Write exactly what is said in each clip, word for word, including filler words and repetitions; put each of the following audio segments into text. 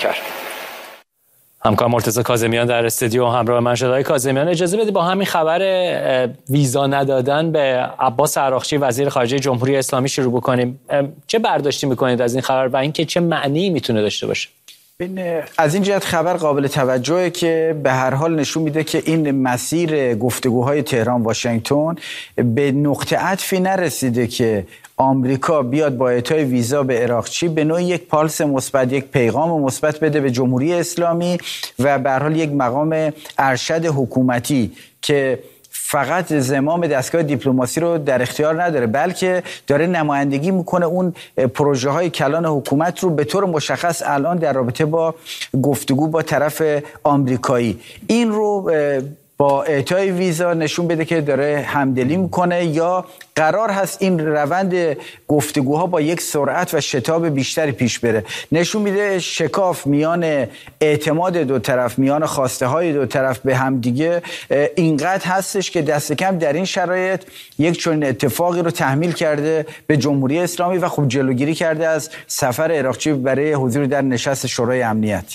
کرد. همکار مرتضی کاظمیان در استودیو همراه من شد. آقای کاظمیان، اجازه بدید با همین خبر ویزا ندادن به عباس عراقچی وزیر خارجه جمهوری اسلامی شروع بکنیم. چه برداشتی میکنید از این خبر و اینکه چه معنی میتونه داشته باشه؟ از این جهت خبر قابل توجهه که به هر حال نشون میده که این مسیر گفتگوهای تهران واشنگتن به نقطه عطفی نرسیده که آمریکا بیاد با اعطای ویزا به عراقچی به نوعی یک پالس مثبت، یک پیغام مثبت بده به جمهوری اسلامی و به هر حال یک مقام ارشد حکومتی که فقط زمام دستگاه دیپلماسی رو در اختیار نداره، بلکه داره نمایندگی میکنه اون پروژه های کلان حکومت رو به طور مشخص الان در رابطه با گفتگو با طرف آمریکایی. این رو با اعطای ویزا نشون بده که داره همدلی میکنه یا قرار هست این روند گفتگوها با یک سرعت و شتاب بیشتری پیش بره. نشون میده شکاف میان اعتماد دو طرف، میان خواسته های دو طرف به همدیگه اینقدر هستش که دست کم در این شرایط یک چنین اتفاقی رو تحمیل کرده به جمهوری اسلامی و خب جلوگیری کرده از سفر عراقچی برای حضور در نشست شورای امنیت.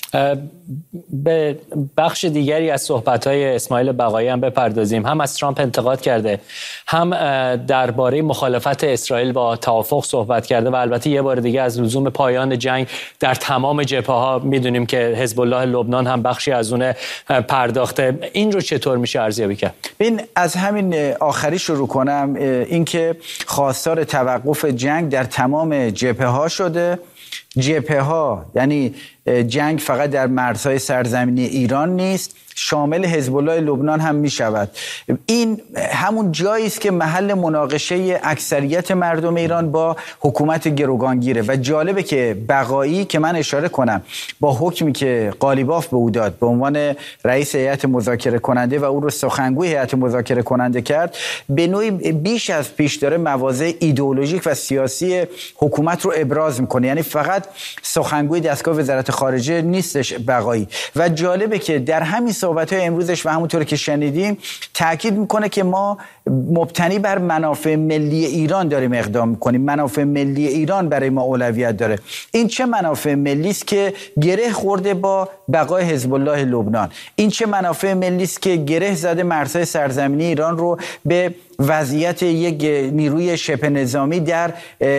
به بخش دیگری از صحبت‌های اسماعیل بقایی هم بپردازیم. هم از ترامپ انتقاد کرده، هم درباره مخالفت اسرائیل با توافق صحبت کرده و البته یه بار دیگه از لزوم پایان جنگ در تمام جبهه‌ها. میدونیم که حزب الله لبنان هم بخشی از اون پرداخته. این رو چطور میشه ارزیابی کرد؟ این از همین آخری شروع کنم، اینکه خواستار توقف جنگ در تمام جبهه‌ها شده. جبهه‌ها یعنی جنگ فقط در مرزهای سرزمینی ایران نیست، شامل حزب الله لبنان هم می شود. این همون جایی است که محل مناقشه اکثریت مردم ایران با حکومت گروگانگیره و جالبه که بقایی که من اشاره کنم با حکمی که قالیباف به او داد به عنوان رئیس هیئت مذاکره کننده و او رو سخنگوی هیئت مذاکره کننده کرد، به نوعی بیش از پیش داره مواضع ایدئولوژیک و سیاسی حکومت رو ابراز میکنه. یعنی فقط سخنگوی دستگاه وزارت خارجه نیستش بقایی. و جالبه که در همین صحبت‌های امروزش و همونطور که شنیدیم تاکید میکنه که ما مبتنی بر منافع ملی ایران داریم اقدام میکنیم، منافع ملی ایران برای ما اولویت داره. این چه منافع ملی است که گره خورده با بقای حزب الله لبنان؟ این چه منافع ملی است که گره زده مرزهای سرزمینی ایران رو به وضعیت یک نیروی شبه نظامی در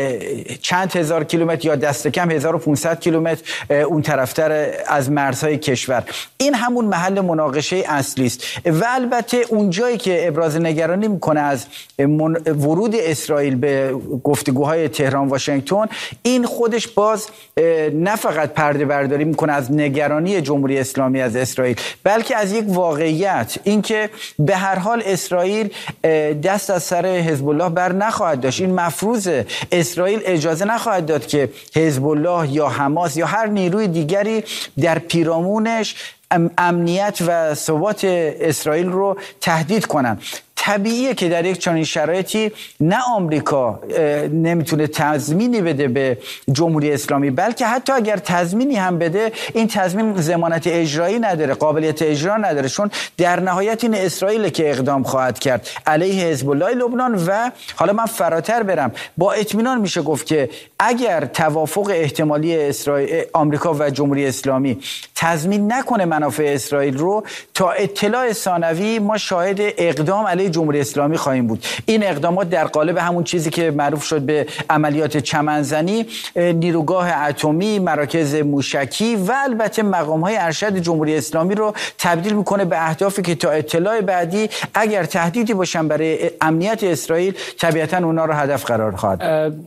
چند هزار کیلومتر یا دست کم هزار و پانصد کیلومتر اون طرفتر از مرزهای کشور؟ این همون محل مناقشه اصلی است. و البته اون جایی که ابراز نگرانی میکنه از ورود اسرائیل به گفتگوهای تهران واشنگتن، این خودش باز نه فقط پرده برداری میکنه از نگرانی جمهوری اسلامی از اسرائیل، بلکه از یک واقعیت، اینکه به هر حال اسرائیل دست از سر حزب الله بر نخواهد داشت. این مفروضه. اسرائیل اجازه نخواهد داد که حزب الله یا حماس یا هر نیروی دیگری در پیرامونش امنیت و ثبات اسرائیل رو تهدید کنن. طبیعیه که در یک چنین شرایطی نه آمریکا نمیتونه تضمینی بده به جمهوری اسلامی، بلکه حتی اگر تضمینی هم بده، این تضمین ضمانت اجرایی نداره، قابلیت اجرا نداره، چون در نهایت این اسرائیل که اقدام خواهد کرد علیه حزب الله لبنان. و حالا من فراتر برم، با اطمینان میشه گفت که اگر توافق احتمالی اسرائیل، آمریکا و جمهوری اسلامی تضمین نکنه منافع اسرائیل رو، تا اطلاع ثانوی ما شاهد اقدام علیه جمهوری اسلامی خواهیم بود. این اقدامات در قالب همون چیزی که معروف شد به عملیات چمنزنی، نیروگاه اتمی، مراکز موشکی و البته مقام‌های ارشد جمهوری اسلامی رو تبدیل میکنه به اهدافی که تا اطلاع بعدی اگر تهدیدی باشن برای امنیت اسرائیل، طبیعتاً اونا رو هدف قرار خواهد.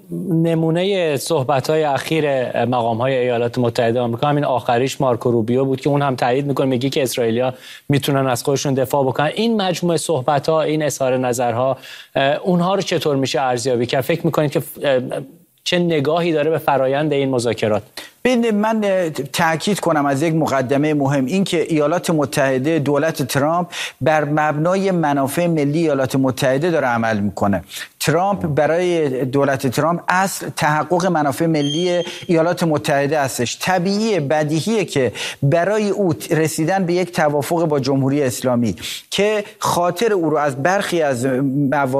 نمونه صحبت‌های اخیر مقام‌های ایالات متحده آمریکا، همین آخریش مارکو روبیو بود که اون هم تایید میکنه، میگه که اسرائیلی‌ها میتونن از خودشون دفاع بکنن. این مجموعه صحبت‌ها، این اظهار نظرها، اونها رو چطور میشه ارزیابی کرد؟ فکر میکنید که چه نگاهی داره به فرایند این مذاکرات؟ ببینید، من تاکید کنم از یک مقدمه مهم، این که ایالات متحده، دولت ترامپ بر مبنای منافع ملی ایالات متحده داره عمل میکنه. ترامپ، برای دولت ترامپ اصل تحقق منافع ملی ایالات متحده هستش. طبیعیه، بدیهیه که برای او رسیدن به یک توافق با جمهوری اسلامی که خاطر او رو از برخی از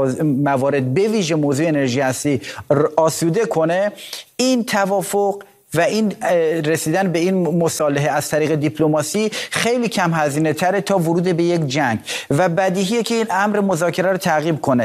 موارد به ویژه موضوع انرژی هستی آسوده کنه، این توافق و این رسیدن به این مصالحه از طریق دیپلماسی خیلی کم هزینه تره تا ورود به یک جنگ و بدیهیه که این امر مذاکره رو تعقیب کنه.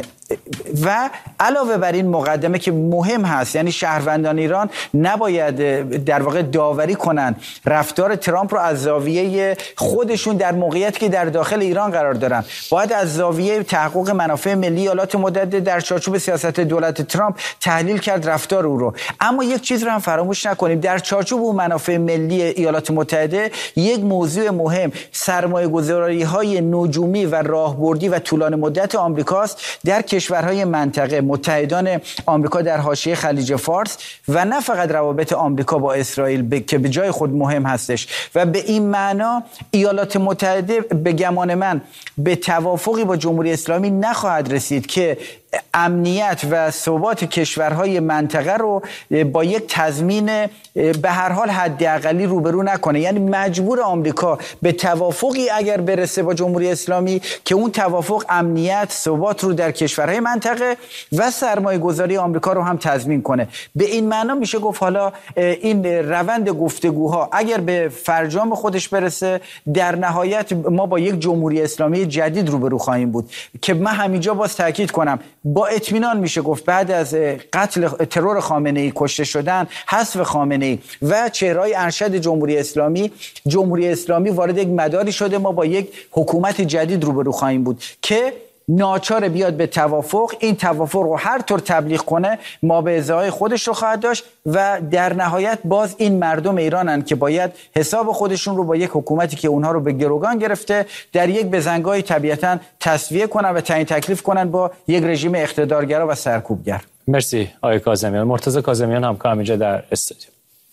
و علاوه بر این مقدمه که مهم هست، یعنی شهروندان ایران نباید در واقع داوری کنن رفتار ترامپ رو از زاویه خودشون در موقعیتی که در داخل ایران قرار دارن، باید از زاویه تحقق منافع ملی ایالات متحده در چارچوب سیاست دولت ترامپ تحلیل کرد رفتار او رو. اما یک چیز رو هم فراموش نکنیم، در چارچوب اون منافع ملی ایالات متحده یک موضوع مهم سرمایه‌گذاری‌های نجومی و راهبردی و طولانی مدت آمریکاست در کشورهای منطقه، متحدان آمریکا در حاشیه خلیج فارس و نه فقط روابط آمریکا با اسرائیل ب... که به جای خود مهم هستش. و به این معنا ایالات متحده به گمان من به توافقی با جمهوری اسلامی نخواهد رسید که امنیت و ثبات کشورهای منطقه رو با یک تضمین به هر حال حداقلی روبرو نکنه. یعنی مجبور آمریکا به توافقی اگر برسه با جمهوری اسلامی که اون توافق امنیت ثبات رو در کشورهای منطقه و سرمایه گذاری آمریکا رو هم تضمین کنه. به این معنا میشه گفت حالا این روند گفتگوها اگر به فرجام خودش برسه، در نهایت ما با یک جمهوری اسلامی جدید روبرو خواهیم بود که من همینجا باز تاکید کنم با اطمینان میشه گفت بعد از قتل ترور خامنه‌ای، کشته شدن، حذف خامنه‌ای و چهره‌های ارشد جمهوری اسلامی، جمهوری اسلامی وارد یک مداری شده ما با یک حکومت جدید روبرو خواهیم بود که ناچار بیاد به توافق. این توافق رو هر طور تبلیغ کنه ما به ازای خودش رو خواهد داشت و در نهایت باز این مردم ایرانن که باید حساب خودشون رو با یک حکومتی که اونها رو به گروگان گرفته در یک بزنگاهی طبیعتاً تسویه کنن و تعیین تکلیف کنن با یک رژیم اقتدارگرا و سرکوبگر. مرسی آقای کاظمیان. مرتضی کاظمیان همکارم اینجا در استودیو.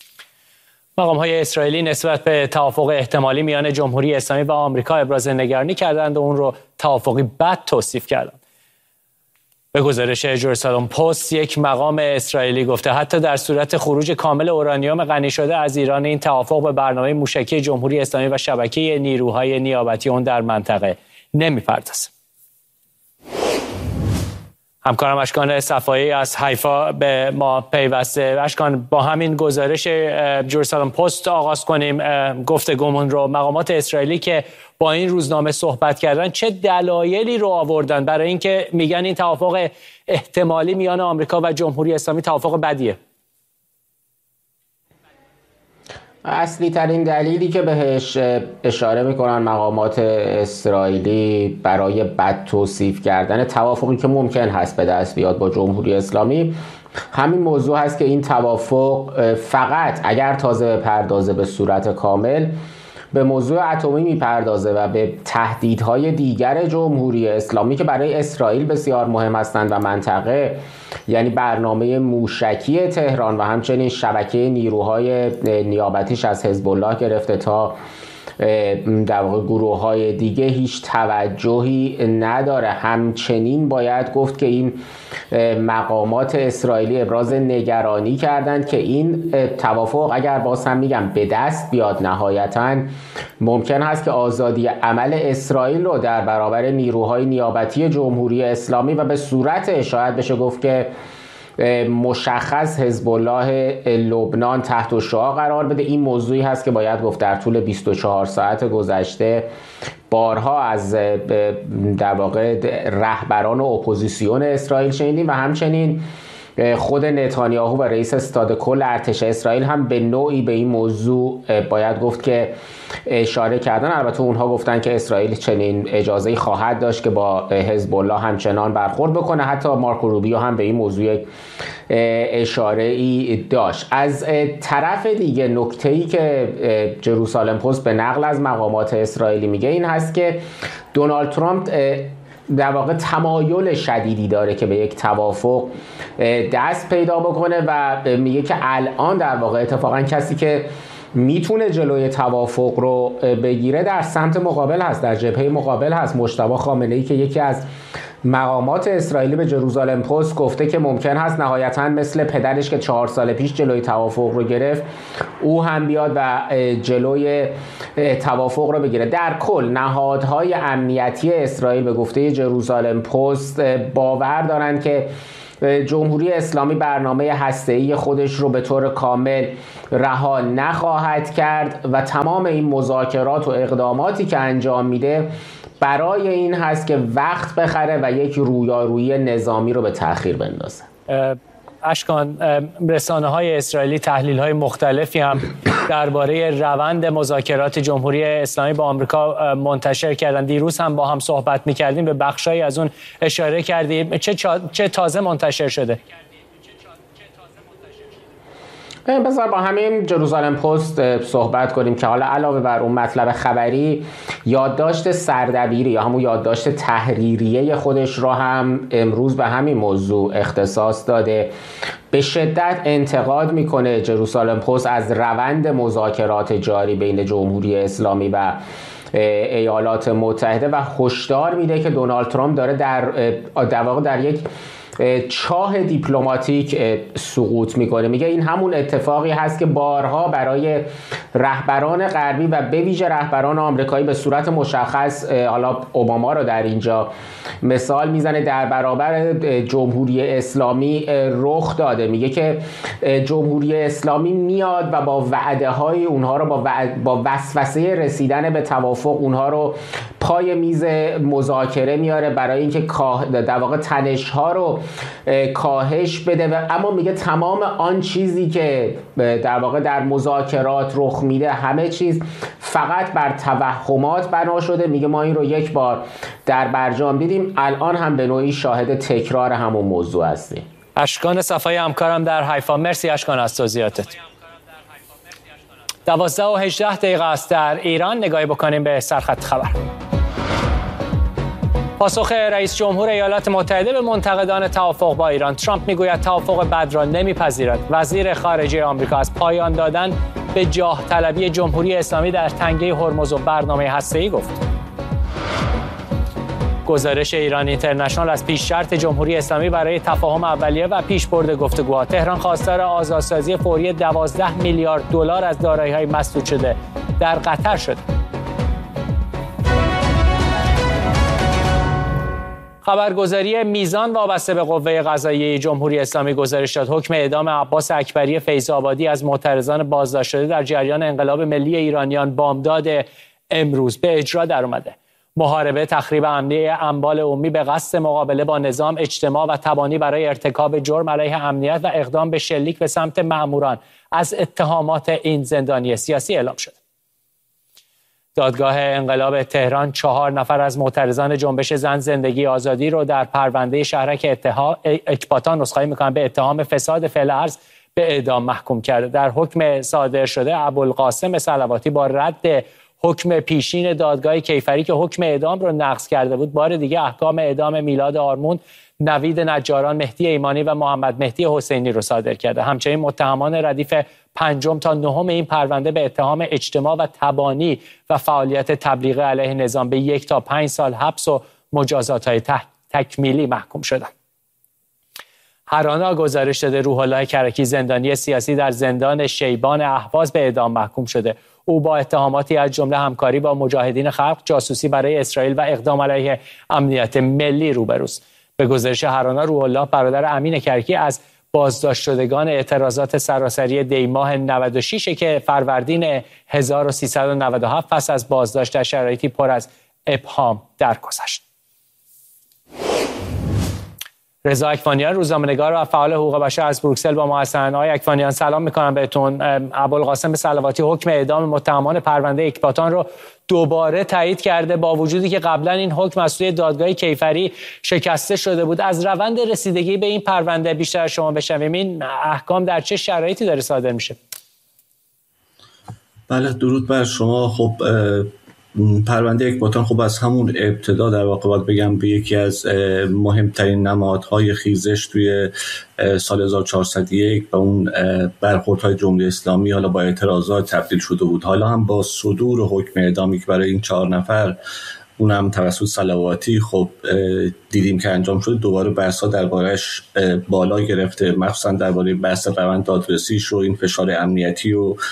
مقام‌های اسرائیلی نسبت به توافق احتمالی میان جمهوری اسلامی و آمریکا ابراز نگرانی کردند و اون رو توافقی بد توصیف کردند. به گزارش جروسالم پست، یک مقام اسرائیلی گفته حتی در صورت خروج کامل اورانیوم غنی شده از ایران، این توافق به برنامه موشکی جمهوری اسلامی و شبکه نیروهای نیابتی اون در منطقه نمی‌پردازد. همکارم اشکان صفایی از حیفا به ما پیوسته. اشکان، با همین گزارش جروسالم پست آغاز کنیم گفتگومون رو. مقامات اسرائیلی که با این روزنامه صحبت کردن چه دلایلی رو آوردن برای اینکه میگن این توافق احتمالی میان آمریکا و جمهوری اسلامی توافق بدیه؟ اصلی ترین دلیلی که بهش اشاره میکنن مقامات اسرائیلی برای بد توصیف کردن توافقی که ممکن هست به دست بیاد با جمهوری اسلامی همین موضوع هست که این توافق فقط اگر تازه بپردازه به صورت کامل به موضوع اتمی میپردازه و به تهدیدهای دیگر جمهوری اسلامی که برای اسرائیل بسیار مهم هستند و منطقه، یعنی برنامه موشکی تهران و همچنین شبکه نیروهای نیابتیش از حزب الله گرفته تا در واقع گروه های دیگه هیچ توجهی نداره. همچنین باید گفت که این مقامات اسرائیلی ابراز نگرانی کردند که این توافق اگر باز هم میگم به دست بیاد نهایتاً ممکن هست که آزادی عمل اسرائیل رو در برابر نیروهای نیابتی جمهوری اسلامی و به صورت شاید بشه گفت که مشخص حزب الله لبنان تحت الشعاع قرار بده. این موضوعی هست که باید گفت در طول بیست و چهار ساعت گذشته بارها از در واقع رهبران و اپوزیسیون اسرائیل شنیدیم و همچنین خود نتانیاهو و رئیس استاد کل ارتش اسرائیل هم به نوعی به این موضوع باید گفت که اشاره کردن. البته اونها گفتن که اسرائیل چنین اجازه‌ای خواهد داشت که با حزب الله همچنان برخورد بکنه. حتی مارکو روبیو هم به این موضوع اشاره‌ای داشت. از طرف دیگه نکته‌ای که جروسالم پست به نقل از مقامات اسرائیلی میگه این هست که دونالد ترامپ در واقع تمایل شدیدی داره که به یک توافق دست پیدا بکنه و میگه که الان در واقع اتفاقا کسی که میتونه جلوی توافق رو بگیره در سمت مقابل هست، در جبهه مقابل هست. مجتبی خامنه‌ای که یکی از مقامات اسرائیلی به جروسالم پست گفته که ممکن هست نهایتاً مثل پدرش که چهار سال پیش جلوی توافق رو گرفت او هم بیاد و جلوی توافق رو بگیره. در کل نهادهای امنیتی اسرائیل به گفته جروسالم پست باور دارن که جمهوری اسلامی برنامه هسته‌ای خودش رو به طور کامل رها نخواهد کرد و تمام این مذاکرات و اقداماتی که انجام میده برای این هست که وقت بخره و یک رویارویی نظامی رو به تأخیر بندازه. اشکان، رسانه های اسرائیلی تحلیل های مختلفی هم درباره روند مذاکرات جمهوری اسلامی با آمریکا منتشر کردن. دیروز هم با هم صحبت می‌کردیم، به بخشایی از اون اشاره کردیم. چه چه تازه منتشر شده؟ بذار با همین جروزالم پست صحبت کنیم که حالا علاوه بر اون مطلب خبری، یادداشت سردبیری یا همون یادداشت تحریریه خودش را هم امروز به همین موضوع اختصاص داده. به شدت انتقاد میکنه جروزالم پست از روند مذاکرات جاری بین جمهوری اسلامی و ایالات متحده و هشدار میده که دونالد ترامپ داره در در واقع در یک چاه دیپلماتیک سقوط میکنه. میگه این همون اتفاقی هست که بارها برای رهبران غربی و به ویژه رهبران آمریکایی به صورت مشخص، حالا اوباما رو در اینجا مثال میزنه، در برابر جمهوری اسلامی رخ داده. میگه که جمهوری اسلامی میاد و با وعده های اونها رو با, وعد با وسوسه رسیدن به توافق اونها رو پای میز مذاکره میاره برای اینکه در واقع تنش ها رو کاهش بده و اما میگه تمام آن چیزی که در واقع در مذاکرات رخ میده همه چیز فقط بر توهمات بنا شده. میگه ما این رو یک بار در برجام دیدیم، الان هم به نوعی شاهد تکرار همون موضوع هستیم. اشکان صفای همکارم در حیفا، مرسی اشکان از توضیحاتت. دوازده و هجده دقیقه است در ایران. نگاهی بکنیم به سرخط خبر. پاسخ رئیس جمهور ایالات متحده به منتقدان توافق با ایران. ترامپ میگوید توافق بد را نمیپذیرد. وزیر خارجه آمریکا از پایان دادن به جاه طلبی جمهوری اسلامی در تنگه هرمز و برنامه هسته‌ای گفت. گزارش ایران اینترنشنال از پیش شرط جمهوری اسلامی برای تفاهم اولیه و پیشبرد گفتگوها. تهران خواستار آزادسازی فوری دوازده میلیارد دلار از دارایی‌های مسدود شده در قطر شد. خبرگزاری میزان وابسته به قوه قضاییه جمهوری اسلامی گزارش داد حکم اعدام عباس اکبری فیض‌آبادی از معترضان بازداشت شده در جریان انقلاب ملی ایرانیان بامداد امروز به اجرا درآمده. محاربه، تخریب امنیت اموال عمومی به قصد مقابله با نظام، اجتماع و تبانی برای ارتکاب جرم علیه امنیت و اقدام به شلیک به سمت مأموران از اتهامات این زندانی سیاسی اعلام شد. دادگاه انقلاب تهران چهار نفر از معترضان جنبش زن زندگی آزادی رو در پرونده شهرک اتحاد اکباتان نسخه‌ای می‌کنن به اتهام فساد فعل ارض به اعدام محکوم کرده. در حکم صادر شده ابوالقاسم صلواتی با رد حکم پیشین دادگاه کیفری که حکم اعدام رو نقض کرده بود، بار دیگه احکام اعدام میلاد آرمون، نوید نجاران، مهدی ایمانی و محمد مهدی حسینی رو صادر کرده. همچنین متهمان ردیف پنجم تا نهم این پرونده به اتهام اجتماع و تبانی و فعالیت تبلیغ علیه نظام به یک تا پنج سال حبس و مجازات‌های تکمیلی محکوم شدند. هرانا گزارش داده روح الله کرکی زندانی سیاسی در زندان شیبان اهواز به اعدام محکوم شده. او با اتهاماتی از جمله همکاری با مجاهدین خلق، جاسوسی برای اسرائیل و اقدام علیه امنیت ملی روبروست. به گزارش هرانا روح الله برادر امین کرکی از بازداشت شدگان اعتراضات سراسری دیماه نود و شش که فروردین هزار و سیصد و نود و هفت پس از بازداشت در شرایطی پر از ابهام درگذشت. رضا اکوانیان روزنامه‌نگار و فعال حقوق بشر از بروکسل با ما هستند. آقای اکوانیان سلام می‌کنم بهتون. ابوالقاسم صلواتی حکم اعدام متهمان پرونده اکباتان رو دوباره تایید کرده با وجودی که قبلا این حکم از سوی دادگاه کیفری شکسته شده بود. از روند رسیدگی به این پرونده بیشتر شما بشنویم. این احکام در چه شرایطی داره صادر میشه؟ بله، درود بر شما. خب پرونده اکباتان خب از همون ابتدا در واقع باید بگم به یکی از مهمترین نمادهای خیزش توی سال هزار و چهارصد و یک و اون برخوردهای جمهوری اسلامی حالا با اعتراضات تبدیل شده بود. حالا هم با صدور حکم اعدامی که برای این چهار نفر اونم توسط صلواتی خب دیدیم که انجام شد، دوباره بحث‌ها دربارش بالا گرفته، مخصوصا درباره بحث روند دادرسیش و این فشار امنیتی و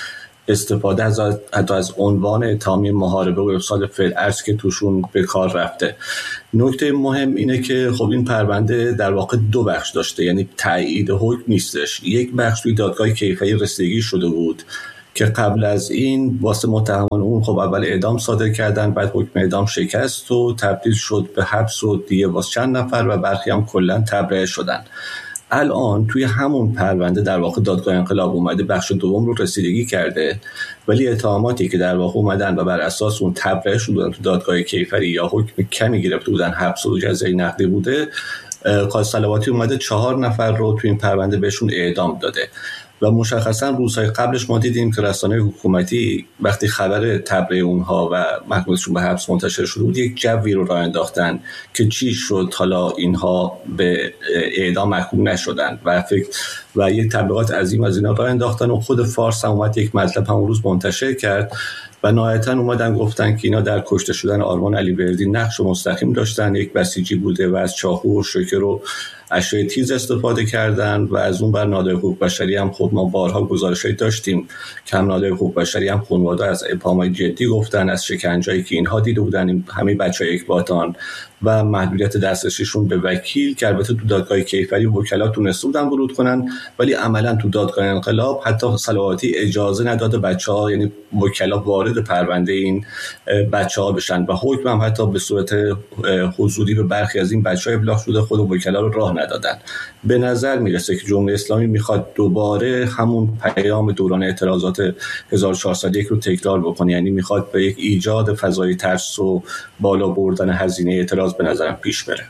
استفاده از حتی از عنوان اتهامی محاربه و افساد فعل ارز که توشون به کار رفته. نکته مهم اینه که خب این پرونده در واقع دو بخش داشته، یعنی تایید حکم نیستش. یک بخش توی دادگاه کیفری رسیدگی شده بود که قبل از این واسه متهمان اون خب اول اعدام صادر کردن، بعد حکم اعدام شکست و تبدیل شد به حبس و دیگه واسه چند نفر و برخی هم کلا تبرئه شدن. الان توی همون پرونده در واقع دادگاه انقلاب اومده بخش دوم رو رسیدگی کرده، ولی اتهاماتی که در واقع اومدن و بر اساس اون تبرئه شدن تو دادگاه کیفری یا حکم کمی گرفته بودن، حبس و جزای نقدی بوده، قاضی صلواتی اومده چهار نفر رو توی این پرونده بهشون اعدام داده. و مشخصا روزهای قبلش ما دیدیم که رسانه‌های حکومتی وقتی خبر تبرئه اونها و محکومیتشون به حبس منتشر شده بود یک جوی رو راه انداختن که چی شد حالا اینها به اعدام محکوم نشدن و فکر و یک تبلیغات عظیم از اینا راه انداختن و خود فارس هم اومد یک مطلب همون روز منتشر کرد و نهایتاً اومدن گفتن که اینا در کشته شدن آرمان علیوردی نقش مستقیم داشتن، یک بسیجی بوده و از چاقو و شوکر و اشیاء تیز استفاده کردن و از اون بر نهادهای حقوق بشری هم خود ما بارها گزارش‌هایی داشتیم که هم نهادهای حقوق بشری هم خانواده از ابهام‌های جدی گفتن، از شکنجه‌ای که اینها دیده بودن همه بچه‌های اکباتان و محدودیت دسترسیشون به وکیل که البته تو دادگاه کیفری وکلا تونسته بودن ورود کنن، ولی عملاً تو دادگاه انقلاب حتی صلواتی اجازه نداد بچه‌ها، یعنی وکلا وارد پرونده این بچه‌ها بشن و حکم هم حتی به صورت حضوری به برخی از این بچه‌ها ابلاغ شده، خود وکلا رو راه ندادن. به نظر میرسه که جمهوری اسلامی میخواد دوباره همون پیام دوران اعتراضات هزار و چهارصد و یک رو تکرار بکنه، یعنی میخواد به یک ایجاد فضای ترس و بالا بردن هزینه اعتراض به نظرم پیش بره.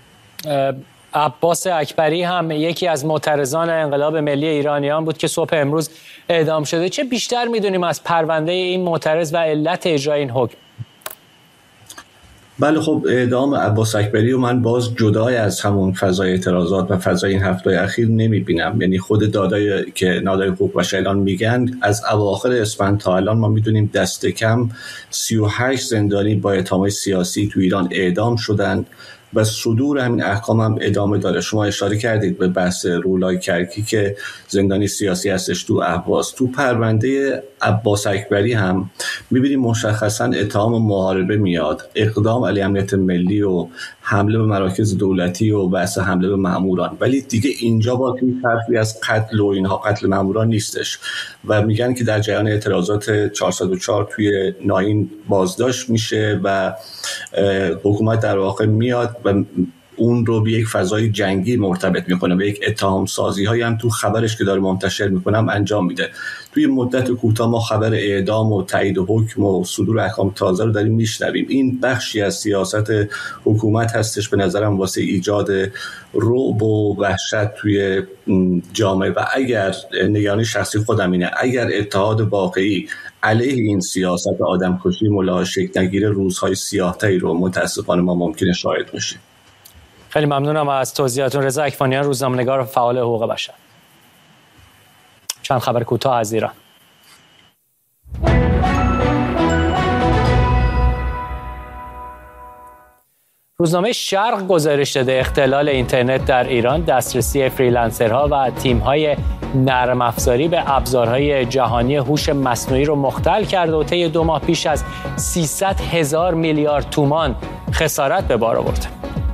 عباس اکبری هم یکی از معترضان انقلاب ملی ایرانیان بود که صبح امروز اعدام شده. چه بیشتر میدونیم از پرونده این معترض و علت اجرای این حکم؟ بله خب اعدام عباس اکبری و من باز جدای از همون فضای اعتراضات و فضای این هفته اخیر نمیبینم. یعنی خود دادای که نهادهای حقوق بشر الان میگن از اواخر اسفند تا الان ما میدونیم دست کم سی و هشت زندانی با اتهامات سیاسی تو ایران اعدام شدن و صدور همین احکام هم ادامه داره. شما اشاره کردید به بحث رولای کرکی که زندانی سیاسی هستش تو اهواز. تو پرونده عباس اکبری هم میبینیم مشخصا اتهام محاربه میاد، اقدام علیه امنیت ملی و حمله به مراکز دولتی و بحث حمله به ماموران، ولی دیگه اینجا با این حرفی از قتل و اینها قتل ماموران نیستش و میگن که در جریان اعتراضات چهارصد و چهار توی ناین بازداشت میشه و حکومت در واقع میاد و اون رو به یک فضای جنگی مرتبط میکنه، به یک اتهام سازی هایی هم تو خبرش که داره منتشر میکنم انجام میده. توی مدت کوتاه ما خبر اعدام و تایید حکم و صدور احکام تازه رو داریم میشنویم. این بخشی از سیاست حکومت هستش به نظرم واسه ایجاد رعب و وحشت توی جامعه و اگر نگرانی شخصی خودم اینه اگر اتحاد واقعی علیه این سیاست آدمکشی ملاحظه شکل نگیره روزهای سیاه‌تری رو متاسفانه ما ممکنه شاهد باشیم. خیلی ممنونم از توضیحاتون. رضا اکفانیان، روزنامه‌نگار و فعال حقوق بشر. چند خبر کوتاه از ایران. روزنامه شرق گزارش داده اختلال اینترنت در ایران دسترسی فریلنسرها و تیم‌های نرم افزاری به ابزارهای جهانی هوش مصنوعی رو مختل کرده و طی دو ماه پیش از سیصد هزار میلیارد تومان خسارت به بار آورد.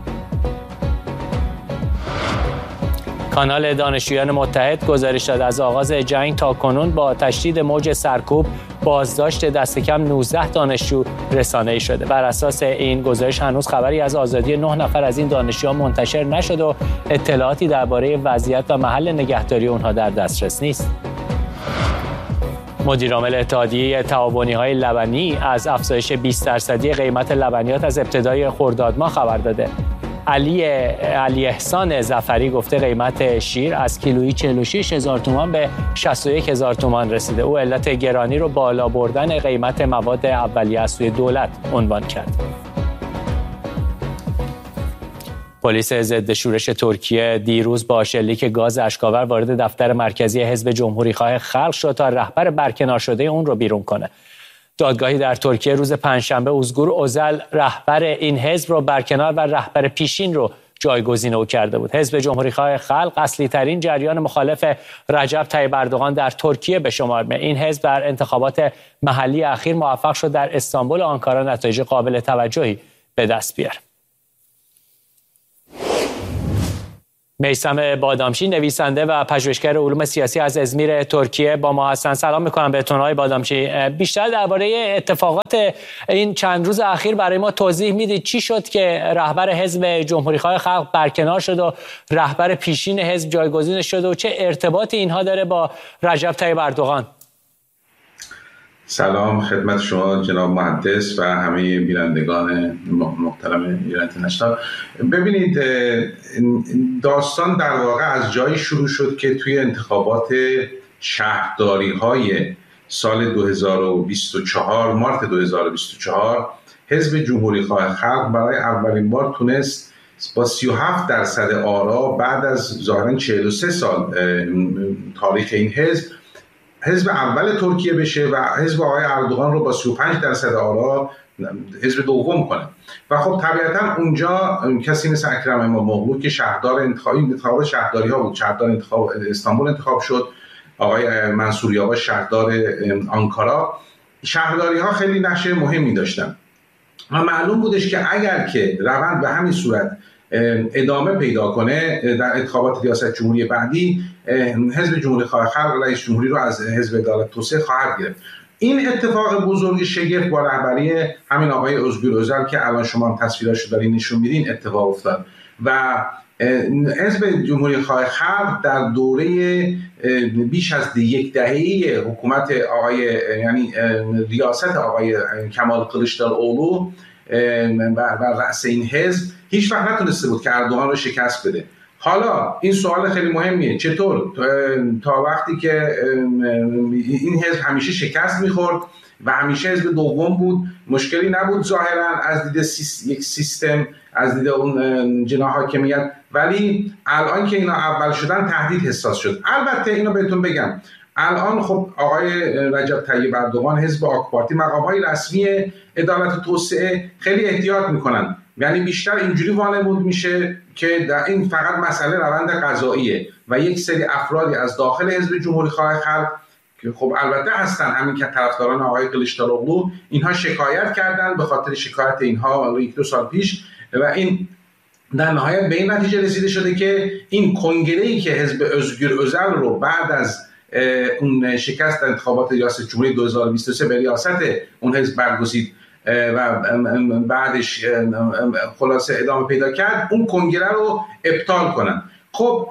کانال دانشجویان متحد گزارش داد از آغاز جنگ تا کنون با تشدید موج سرکوب بازداشت دست کم نوزده دانشجو رسانه‌ای شده. بر اساس این گزارش هنوز خبری از آزادی نه نفر از این دانشجویان منتشر نشده و اطلاعاتی درباره وضعیت و محل نگهداری اونها در دسترس نیست. مدیر عامل اتحادیه تعاونی‌های لبنی از افزایش بیست درصدی قیمت لبنیات از ابتدای خرداد ماه خبر داده. علی علی احسان ظفری گفته قیمت شیر از کیلویی چهل و شش هزار تومان به شصت و یک هزار تومان رسیده. او علت گرانی رو بالا بردن قیمت مواد اولیه از سوی دولت عنوان کرد. پلیس ضد شورش ترکیه دیروز با شلیک گاز اشک‌آور وارد دفتر مرکزی حزب جمهوری‌خواه خلق شد تا رهبر برکنار شده اون رو بیرون کنه. دادگاهی در ترکیه روز پنجشنبه اوزگور اوزل رهبر این حزب رو برکنار و رهبر پیشین رو جایگزین او کرده بود. حزب جمهوری‌خواه خلق اصلی ترین جریان مخالف رجب طیب اردوغان در ترکیه به شمار می‌آید. این حزب در انتخابات محلی اخیر موفق شد در استانبول و آنکارا نتایج قابل توجهی به دست بیاره. میثم بادامچی نویسنده و پژوهشگر علوم سیاسی از ازمیر ترکیه با ما هستند. سلام می‌کنم بهتون آقای بادامچی. بیشتر درباره اتفاقات این چند روز اخیر برای ما توضیح میدید. چی شد که رهبر حزب جمهوری‌خواه خلق برکنار شد و رهبر پیشین حزب جایگزین شد و چه ارتباطی اینها داره با رجب طیب اردوغان؟ سلام خدمت شما جناب مهندس و همه بینندگان محترم ایران اینترنشنال. ببینید داستان در واقع از جایی شروع شد که توی انتخابات شهرداری های سال دو هزار و بیست و چهار مارت دو هزار و بیست و چهار حزب جمهوری‌خواه خلق برای اولین بار تونست با سی و هفت درصد آرا بعد از ظاهراً چهل و سه سال تاریخ این حزب حزب اول ترکیه بشه و حزب آقای اردوغان رو با سی و پنج درصد آرا حزب دوم کنه. و خب طبیعتا اونجا کسی مثل اکرم اماموغلو که شهردار انتخابی انتخابات شهرداری ها بود، شهردار انتخاب استانبول انتخاب شد، آقای منصور یاواش شهردار آنکارا، شهرداری ها خیلی نقش مهمی داشتن و معلوم بودش که اگر که روند به همین صورت ادامه پیدا کنه در انتخابات ریاست جمهوری بعدی، حزب جمهوری‌خواه خلق رئیس جمهوری رو از حزب عدالت توسعه خواهد گرفت. این اتفاق بزرگ شگفت با رهبری همین آقای ازگور اوزل که الان شما هم تصویراشو دارین نشون میدین اتفاق افتاد و حزب جمهوری‌خواه خلق در دوره بیش از یک دهه حکومت آقای یعنی ریاست آقای کمال کلیچداروغلو بر رأس این حزب هیچ وقت نتونسته بود که اردوغان رو شکست بده. حالا این سوال خیلی مهمیه، چطور تا وقتی که این حزب همیشه شکست میخورد و همیشه حزب دوم بود، مشکلی نبود ظاهرا از دید یک سیستم، از دید اون جناح حاکمیت، ولی الان که اینا اول شدن تهدید حساس شد. البته اینو بهتون بگم، الان خب آقای رجب طیب اردوغان حزب آک پارتی مقام‌های رسمی عدالت و توسعه خیلی احتیاط میکنن، یعنی بیشتر اینجوری وانمود میشه که در این فقط مسئله روند قضاییه و یک سری افرادی از داخل حزب جمهوری‌خواه خلق که خب البته هستن همین که طرفداران آقای کلیچداروغلو، اینها شکایت کردن به خاطر شکایت اینها یک دو سال پیش و این در نهایت به این نتیجه رسیده شده که این کنگره‌ای که حزب ازگور اوزل رو بعد از اون شکست در انتخابات ریاست جمهوری دو هزار و بیست و سه به ریاست اون حزب برگزید و بعدش خلاصه ادامه پیدا کرد، اون کنگره رو ابطال کنن. خب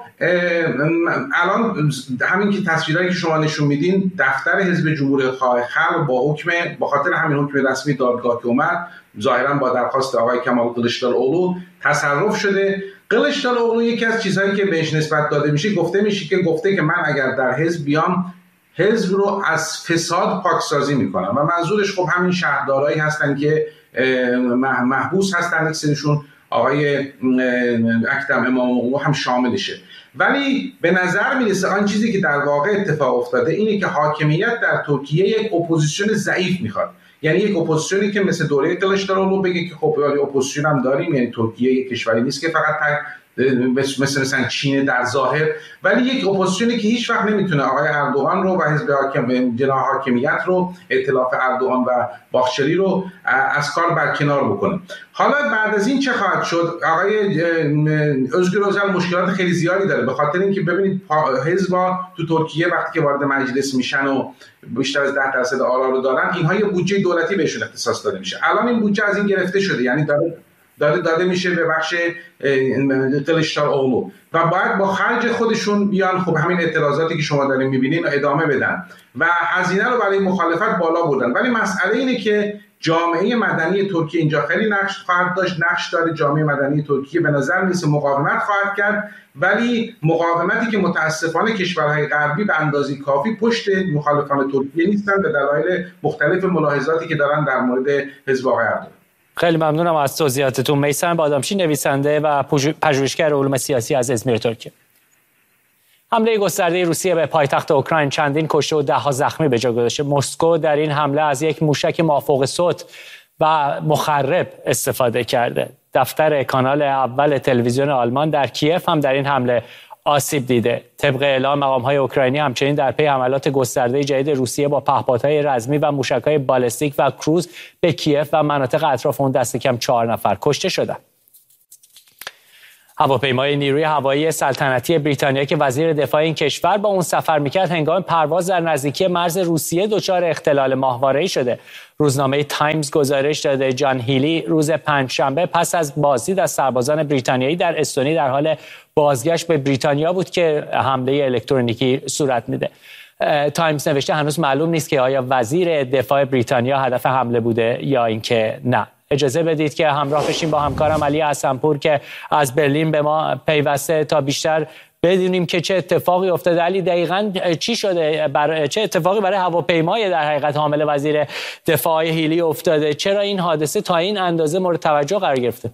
الان همین که تصویرهایی که شما نشون میدین، دفتر حزب جمهوری‌خواه خلق با حکم با خاطر همین حکم رسمی دادگاه که اومد، ظاهرا با درخواست آقای کمال کلیچداروغلو تصرف شده. کلیچداروغلو یکی از چیزهایی که بهش نسبت داده میشه، گفته میشه که گفته که من اگر در حزب بیام حزب رو از فساد پاکسازی میکنم و منظورش خب همین شهردارایی هستن که محبوس هستن، یک سریشون آقای اکرم اماموغلو هم شاملشه. ولی به نظر میرسه آن چیزی که در واقع اتفاق افتاده اینه که حاکمیت در ترکیه یک اپوزیسیون ضعیف میخواد، یعنی یک اپوزیسیونی که مثل دوره کلیچداروغلو بگه که خب اپوزیسیون هم داریم، یعنی ترکیه یک کشوری نیست که فقط مثل مثلا چین در ظاهر، ولی یک اپوزیسیونی که هیچ وقت نمیتونه آقای اردوغان رو و حزب حاکم جناح حاکمیت رو، ائتلاف اردوغان و باخچری رو از کار برکنار بکنه. حالا بعد از این چه خواهد شد؟ آقای ازگور اوزل مشکلات خیلی زیادی داره، به خاطر اینکه ببینید حزب‌ها تو ترکیه وقتی که وارد مجلس میشن و بیشتر از ده درصد آرا رو دارن، اینها یه بودجه دولتی بهشون اختصاص داده میشه. الان این بودجه از این گرفته شده، یعنی داره داده داده میشه به بخش کلیچداروغلو و باید با خرج خودشون بیان خب همین اعتراضاتی که شما دارین میبینین ادامه بدن و هزینه رو برای مخالفت بالا بردن. ولی مسئله اینه که جامعه مدنی ترکیه اینجا خیلی نقش خواهد داشت، نقش داره. جامعه مدنی ترکیه به نظر میسه مقاومت خواهد کرد، ولی مقاومتی که متاسفانه کشورهای غربی به اندازه کافی پشت مخالفان ترکیه نیستن به دلایل مختلف ملاحظاتی که دارن در مورد حزب آقای اردوغان. خیلی ممنونم از توضیحاتتون. میثم بادامچی نویسنده و پژوهشگر علوم سیاسی از ازمیر ترکیه. حمله گسترده روسیه به پایتخت اوکراین چندین کشته و ده‌ها زخمی به جا گذاشته. مسکو در این حمله از یک موشک مافوق صوت و مخرب استفاده کرده. دفتر کانال اول تلویزیون آلمان در کیف هم در این حمله آسیب دیده. طبق اعلام مقام‌های اوکراینی همچنین در پی حملات گسترده جدید روسیه با پهپادهای رزمی و موشک‌های بالستیک و کروز به کیف و مناطق اطراف اون دست کم چهار نفر کشته شدند. هواپیمای نیروی هوایی سلطنتی بریتانیا که وزیر دفاع این کشور با اون سفر میکرد هنگام پرواز در نزدیکی مرز روسیه دچار اختلال ماهواره‌ای شده. روزنامه تایمز گزارش داده جان هیلی روز پنجشنبه پس از بازدید از سربازان بریتانیایی در استونی در حال بازگشت به بریتانیا بود که حمله الکترونیکی صورت میده. تایمز نوشته هنوز معلوم نیست که آیا وزیر دفاع بریتانیا هدف حمله بوده یا اینکه نه. اجازه بدید که همراه بشیم با همکارم علی حسن‌پور که از برلین به ما پیوسته تا بیشتر بدونیم که چه اتفاقی افتاده. علی دقیقاً چی شده؟ برای چه اتفاقی برای هواپیمای در حقیقت حامل وزیر دفاع هیلی افتاده؟ چرا این حادثه تا این اندازه مورد توجه قرار گرفته؟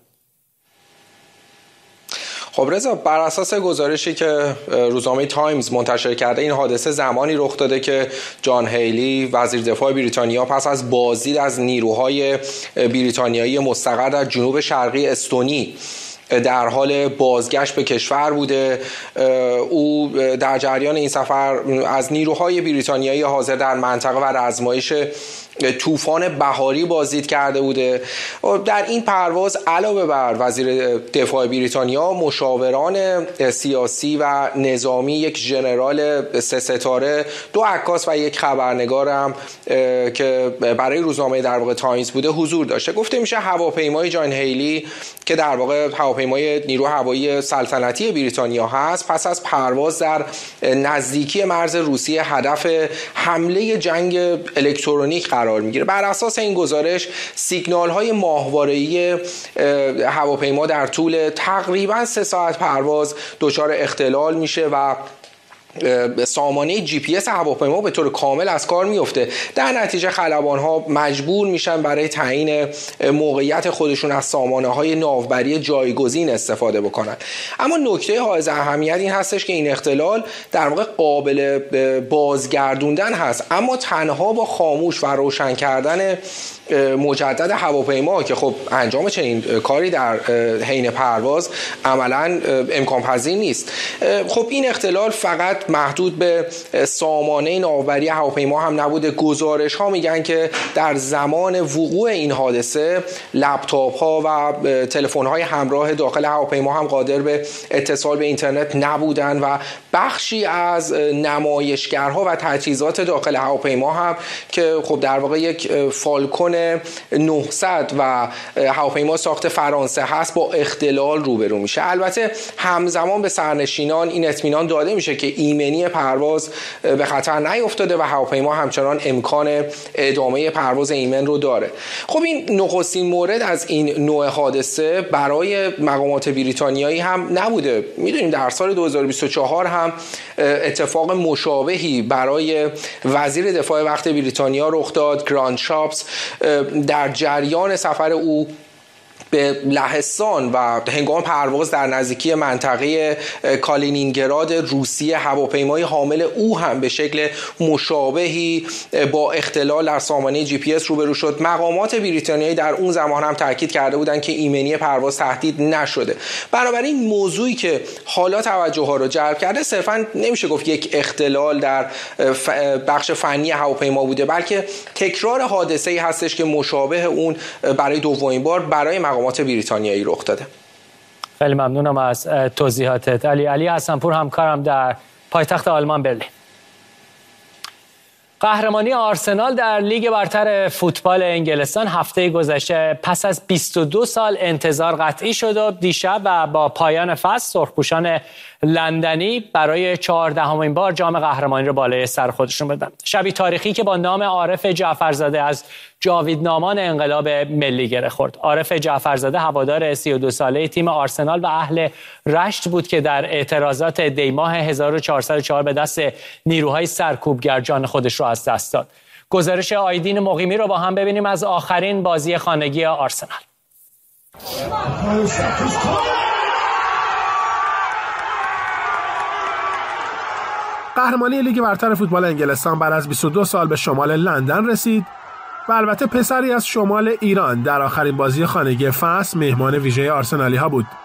خب رضا، بر اساس گزارشی که روزنامه تایمز منتشر کرده این حادثه زمانی رخ داده که جان هیلی وزیر دفاع بریتانیا پس از بازدید از نیروهای بریتانیایی مستقر در جنوب شرقی استونی در حال بازگشت به کشور بوده. او در جریان این سفر از نیروهای بریتانیایی حاضر در منطقه و آزمایش طوفان بهاری بازدید کرده بوده. در این پرواز علاوه بر وزیر دفاع بریتانیا، مشاوران سیاسی و نظامی، یک ژنرال سه ستاره، دو عکاس و یک خبرنگار هم که برای روزنامه در واقع تایمز بوده حضور داشته. گفته میشه هواپیمای جان هیلی که در واقع هواپیمای نیرو هوایی سلطنتی بریتانیا هست، پس از پرواز در نزدیکی مرز روسیه هدف حمله جنگ الکترونیک قرار میگیره. بر اساس این گزارش سیگنال های ماهواره‌ای هواپیما در طول تقریبا سه ساعت پرواز دچار اختلال میشه و سامانه جی پی اس هواپیما به طور کامل از کار میفته. در نتیجه خلبان‌ها مجبور میشن برای تعیین موقعیت خودشون از سامانه‌های ناوبری جایگزین استفاده بکنن. اما نکته حائز اهمیت این هستش که این اختلال در واقع قابل بازگردوندن هست، اما تنها با خاموش و روشن کردن مجدد هواپیما که خب انجام چنین کاری در حین پرواز عملاً امکان پذیر نیست. خب این اختلال فقط محدود به سامانه ناوبری هواپیما هم نبوده. گزارش ها میگن که در زمان وقوع این حادثه لپتاپ ها و تلفن های همراه داخل هواپیما هم قادر به اتصال به اینترنت نبودن و بخشی از نمایشگرها و تجهیزات داخل هواپیما هم که خب در واقع یک فالکون نهصد و هواپیما ساخت فرانسه هست با اختلال روبرو میشه. البته همزمان به سرنشینان این اطمینان داده میشه که ایمنی پرواز به خطر نیفتاده و هواپیما همچنان امکان ادامه پرواز ایمن رو داره. خب این نخستین مورد از این نوع حادثه برای مقامات بریتانیایی هم نبوده. میدونیم در سال دو هزار و بیست و چهار هم اتفاق مشابهی برای وزیر دفاع وقت بریتانیا رخ داد. گراند شاپس در جریان سفر او به لهستان و هنگام پرواز در نزدیکی منطقه کالینینگراد روسیه هواپیمای حامل او هم به شکل مشابهی با اختلال در سامانه جی پی اس روبرو شد. مقامات بریتانیایی در اون زمان هم تاکید کرده بودند که ایمنی پرواز تهدید نشده. بنابراین موضوعی که حالا توجه ها رو جلب کرده صرفا نمیشه گفت یک اختلال در بخش فنی هواپیما بوده، بلکه تکرار حادثه‌ای هستش که مشابه اون برای دومین بار برای مقامات بریتانیایی رخ داده. خیلی ممنونم از توضیحاتت علی. علی حسن‌پور همکارم در پایتخت آلمان برلین. قهرمانی آرسنال در لیگ برتر فوتبال انگلستان هفته گذشته پس از بیست و دو سال انتظار قطعی شد و دیشب و با پایان فصل سرخپوشان لندنی برای چهاردهمین بار جام قهرمانی رو بالای سر خودشون بردن. شبی تاریخی که با نام عارف جعفرزاده از جاویدنامان انقلاب ملی گره خورد. عارف جعفرزاده هوادار سی و دو ساله تیم آرسنال و اهل رشت بود که در اعتراضات دی ماه هزار و چهارصد و چهار به دست نیروهای سرکوبگر جان خودش رو از دست داد. گزارش آیدین مقیمی رو با هم ببینیم از آخرین بازی خانگی آرسنال. قهرمانی لیگ برتر فوتبال انگلستان بعد از بیست و دو سال به شمال لندن رسید و البته پسری از شمال ایران در آخرین بازی خانگی فصل مهمان ویژه آرسنالی ها بود.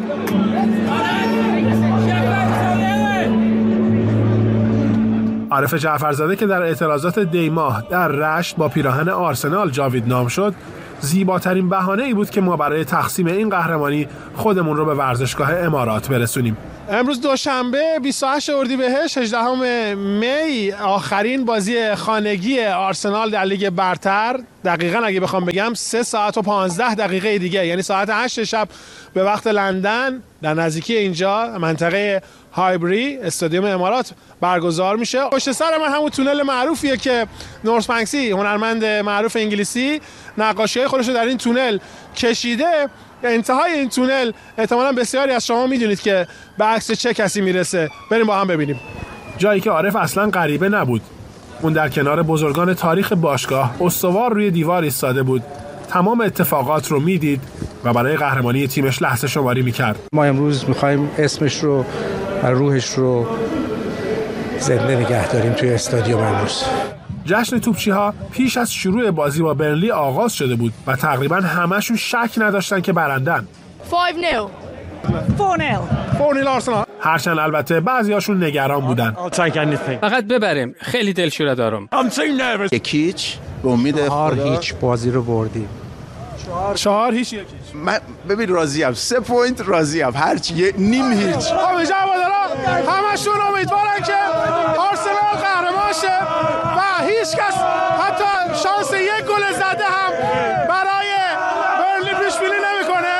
عارف جعفرزاده که در اعتراضات دیماه در رشت با پیراهن آرسنال جاوید نام شد، زیباترین بهانه ای بود که ما برای تقسیم این قهرمانی خودمون رو به ورزشگاه امارات برسونیم. امروز دوشنبه بیست و هشت اردیبهشت هجدهم می آخرین بازی خانگی آرسنال در لیگ برتر، دقیقاً اگه بخوام بگم سه ساعت و پانزده دقیقه دیگه، یعنی ساعت هشت شب به وقت لندن در نزدیکی اینجا منطقه هایبری استادیوم امارات برگزار میشه. پشت سر من همون تونل معروفیه که نورس بنکسی هنرمند معروف انگلیسی نقاشی‌های خودش رو در این تونل کشیده. انتهای این تونل احتمالاً بسیاری از شما میدونید که به عکس چه کسی میرسه. بریم با هم ببینیم. جایی که عارف اصلاً غریبه نبود. اون در کنار بزرگان تاریخ باشگاه استوار روی دیوار ایستاده بود. تمام اتفاقات رو میدید و برای قهرمانی تیمش لحظه شماری میکرد. ما امروز میخوایم اسمش رو و روحش رو زنده نگه داریم توی استادیوم امروز. جشن توپچی‌ها پیش از شروع بازی با برنلی آغاز شده بود و تقریباً همه‌شون شک نداشتن که برندن. پنج نil. چهار نil. چهار نil آرسنال. هرچند البته بعضیاشون نگران بودن. فقط ببریم. خیلی دلشوره دارم. یکیچ به امید چهار هیچ بازی رو بردیم. چهار هیچ یکیچ. من ببین راضیم. سه پوینت راضیم. هرچی یه نیم هیچ. آقا جوادارا همشون امیدوارن که آرسنال قهرمان شه و هیچ کس حتی شانس یک گل زده هم برای برنلی پیش بینی نمیکنه.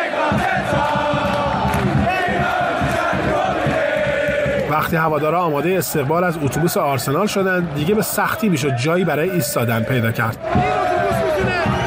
وقتی هوادارا آماده استقبال از اتوبوس آرسنال شدن، دیگه به سختی میشد جایی برای ایستادن پیدا کرد. این اتوبوس میتونه